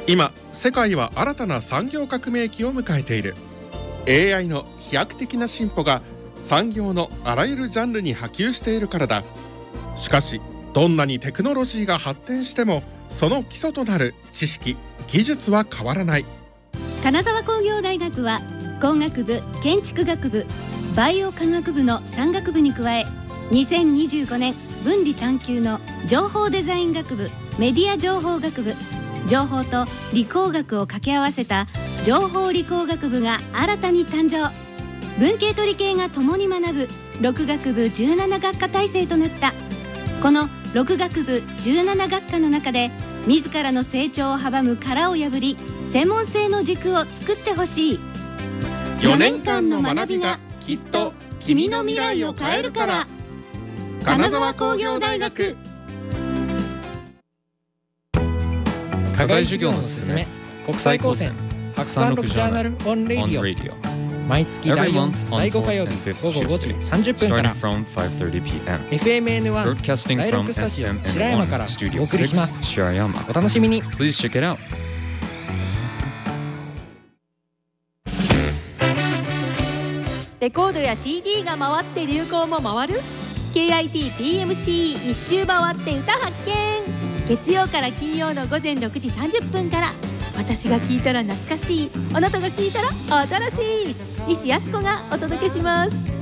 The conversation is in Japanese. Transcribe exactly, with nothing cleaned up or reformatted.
今世界は新たな産業革命期を迎えている。 エーアイ の飛躍的な進歩が産業のあらゆるジャンルに波及しているからだ。しかしどんなにテクノロジーが発展してもその基礎となる知識・技術は変わらない。 金沢工業大学は工学部、建築学部、バイオ科学部のさん学部に加え、にせんにじゅうごねん分離探究の情報デザイン学部、メディア情報学部、情報と理工学を掛け合わせた情報理工学部が新たに誕生。文系と理系が共に学ぶろく学部じゅうなな学科体制となった。このろく学部じゅうなな学科の中で自らの成長を阻む殻を破り、専門性の軸を作ってほしい。 よねんかんの学びがきっと君の未来を変えるから。金沢工業大学。 課外授業のすすめ、国際高専白山六ジャーナルオンレイディオ。毎月だいよん、だいご火曜日午後ごじさんじゅっぷんから エフエムエヌワン だいろくスタジオ白山からお送りします。お楽しみに。 レコードや シーディー が回って流行も回る ケーアイティーピーエムシー 一周回って歌発見。月曜から金曜の午前ろくじさんじゅっぷんから。私が聞いたら懐かしい、あなたが聞いたら新しい、西安子がお届けします。